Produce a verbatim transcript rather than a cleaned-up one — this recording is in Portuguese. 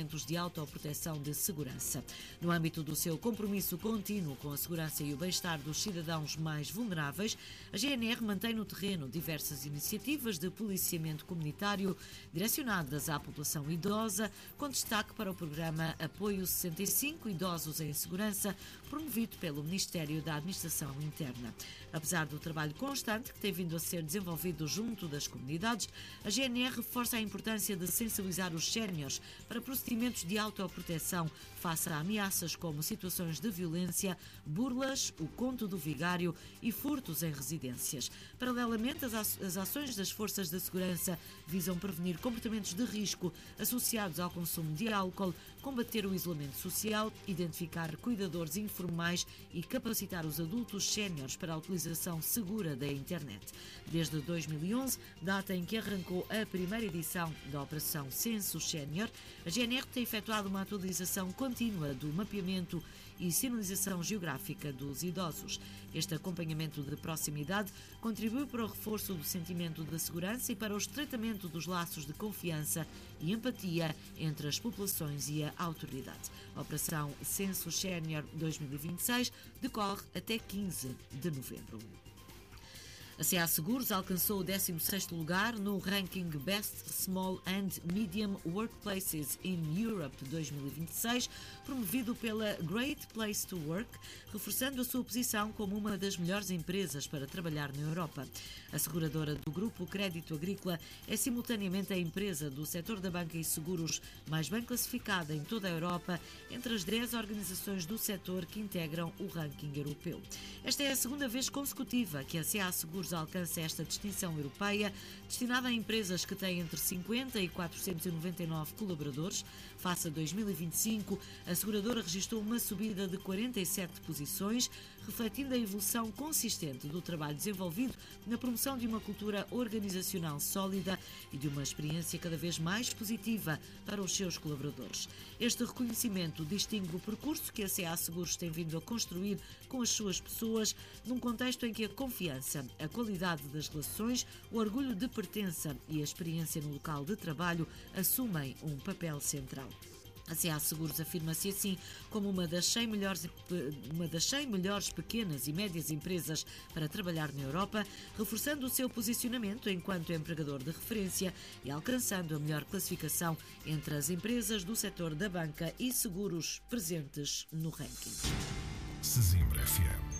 equipamentos de autoproteção de segurança. No âmbito do seu compromisso contínuo com a segurança e o bem-estar dos cidadãos mais vulneráveis, a G N R mantém no terreno diversas iniciativas de policiamento comunitário direcionadas à população idosa, com destaque para o programa Apoio sessenta e cinco Idosos em Segurança, promovido pelo Ministério da Administração Interna. Apesar do trabalho constante que tem vindo a ser desenvolvido junto das comunidades, a G N R reforça a importância de sensibilizar os séniores para procedimentos de autoproteção face a ameaças como situações de violência, burlas, o conto do vigário e furtos em residências. Paralelamente, as ações das forças de segurança visam prevenir comportamentos de risco associados ao consumo de álcool, combater o isolamento social, identificar cuidadores informais e capacitar os adultos séniores para a utilização segura da internet. Desde dois mil e onze, data em que arrancou a primeira edição da Operação Censo Sénior, a G N R tem efetuado uma atualização contínua do mapeamento e sinalização geográfica dos idosos. Este acompanhamento de proximidade contribui para o reforço do sentimento de segurança e para o estreitamento dos laços de confiança e empatia entre as populações e a autoridade. A Operação Censo Sénior dois mil e vinte e seis decorre até quinze de novembro. A C A Seguros alcançou o décimo sexto lugar no ranking Best Small and Medium Workplaces in Europe dois mil e vinte e seis, promovido pela Great Place to Work, reforçando a sua posição como uma das melhores empresas para trabalhar na Europa. A seguradora do Grupo Crédito Agrícola é simultaneamente a empresa do setor da banca e seguros mais bem classificada em toda a Europa entre as dez organizações do setor que integram o ranking europeu. Esta é a segunda vez consecutiva que a C A Seguros alcança esta distinção europeia, destinada a empresas que têm entre cinquenta e quatrocentos e noventa e nove colaboradores. Face a dois mil e vinte e cinco, a seguradora registrou uma subida de quarenta e sete posições, refletindo a evolução consistente do trabalho desenvolvido na promoção de uma cultura organizacional sólida e de uma experiência cada vez mais positiva para os seus colaboradores. Este reconhecimento distingue o percurso que a C A Seguros tem vindo a construir com as suas pessoas, num contexto em que a confiança, a qualidade das relações, o orgulho de pertença e a experiência no local de trabalho assumem um papel central. A C A Seguros afirma-se assim como uma das cem melhores, uma das cem melhores pequenas e médias empresas para trabalhar na Europa, reforçando o seu posicionamento enquanto empregador de referência e alcançando a melhor classificação entre as empresas do setor da banca e seguros presentes no ranking. Sesimbra F M.